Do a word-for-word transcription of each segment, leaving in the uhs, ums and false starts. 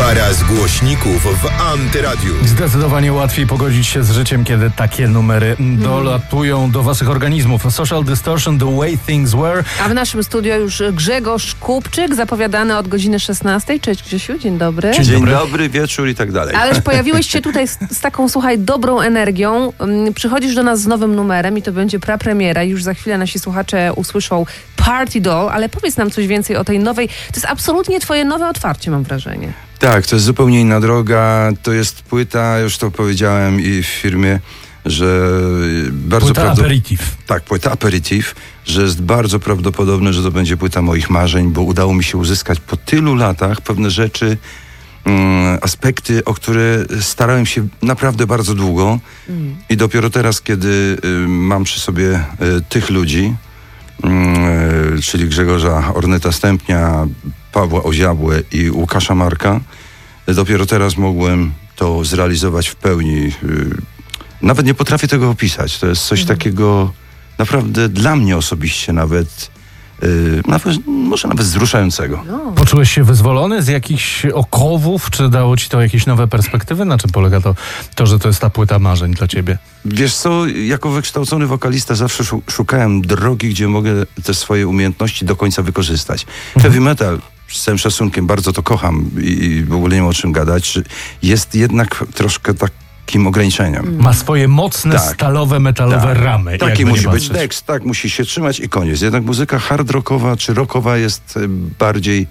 Para z głośników w Antyradiu. Zdecydowanie łatwiej pogodzić się z życiem, kiedy takie numery dolatują do waszych organizmów. Social Distortion, The Way Things Were. A w naszym studio już Grzegorz Kupczyk, zapowiadany od godziny szesnastej. Cześć Grzesiu, dzień dobry. Dzień, dzień dobry. dobry, wieczór i tak dalej. Ależ pojawiłeś się tutaj z, z taką, słuchaj, dobrą energią. Przychodzisz do nas z nowym numerem i to będzie prapremiera. Już za chwilę nasi słuchacze usłyszą Party Doll, ale powiedz nam coś więcej o tej nowej. To jest absolutnie twoje nowe otwarcie, mam wrażenie. Tak, to jest zupełnie inna droga. To jest płyta, już to powiedziałem i w firmie, że bardzo płyta prawdopodobne. aperitif. Tak, płyta aperitif, że jest bardzo prawdopodobne, że to będzie płyta moich marzeń, bo udało mi się uzyskać po tylu latach pewne rzeczy, um, aspekty, o które starałem się naprawdę bardzo długo. Mm. I dopiero teraz, kiedy y, mam przy sobie y, tych ludzi, y, czyli Grzegorza Orneta Stępnia, Pawła Oziabłę i Łukasza Marka, dopiero teraz mogłem to zrealizować w pełni. Nawet nie potrafię tego opisać. To jest coś mhm. takiego naprawdę dla mnie osobiście nawet, yy, nawet może nawet wzruszającego. No. Poczułeś się wyzwolony z jakichś okowów? Czy dało ci to jakieś nowe perspektywy? Na czym polega to, to że to jest ta płyta marzeń dla ciebie? Wiesz co, jako wykształcony wokalista zawsze szukałem drogi, gdzie mogę te swoje umiejętności do końca wykorzystać. Mhm. Heavy metal, z całym szacunkiem, bardzo to kocham i w ogóle nie ma o czym gadać, jest jednak troszkę takim ograniczeniem. Ma swoje mocne, tak, stalowe, metalowe tak, ramy. Taki musi być tekst, tak, musi się trzymać i koniec. Jednak muzyka hard rockowa czy rockowa jest bardziej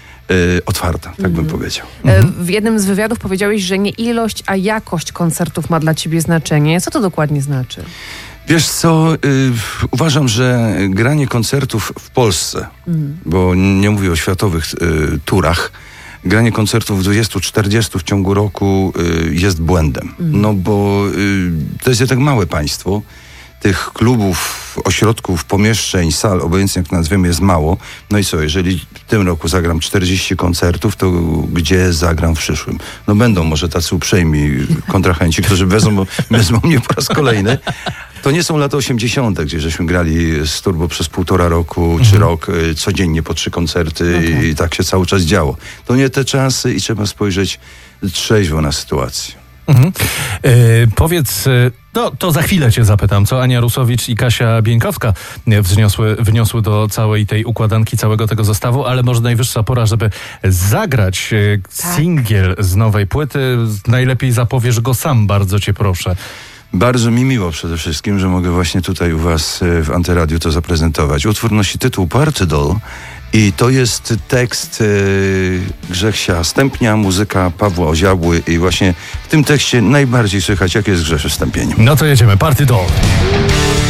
e, otwarta, tak mm. bym powiedział. Mm. W jednym z wywiadów powiedziałeś, że nie ilość, a jakość koncertów ma dla ciebie znaczenie. Co to dokładnie znaczy? Wiesz co, y, uważam, że granie koncertów w Polsce, mm. bo nie mówię o światowych y, turach, granie koncertów dwadzieścia czterdzieści w ciągu roku y, jest błędem. Mm. No bo y, to jest jednak małe państwo. Tych klubów, ośrodków, pomieszczeń, sal, obojętnie jak nazwiemy, jest mało. No i co, jeżeli w tym roku zagram czterdzieści koncertów, to gdzie zagram w przyszłym? No będą może tacy uprzejmi kontrahenci, którzy wezmą, wezmą mnie po raz kolejny. To nie są lata osiemdziesiąte, gdzie żeśmy grali z Turbo przez półtora roku mhm. czy rok, y, codziennie po trzy koncerty okay. i tak się cały czas działo. To nie te czasy i trzeba spojrzeć trzeźwo na sytuację. Mhm. E, powiedz, no to za chwilę cię zapytam, co Ania Rusowicz i Kasia Bieńkowska wzniosły, wniosły do całej tej układanki, całego tego zestawu, ale może najwyższa pora, żeby zagrać tak. singiel z nowej płyty. Najlepiej zapowiesz go sam, bardzo cię proszę. Bardzo mi miło przede wszystkim, że mogę właśnie tutaj u was w Antyradiu to zaprezentować. Utwór nosi tytuł Party Doll i to jest tekst yy, Grzesia Stępnia, muzyka Pawła Oziabły i właśnie w tym tekście najbardziej słychać, jak jest Grzesiu Stępieniem. No to jedziemy, Party Doll.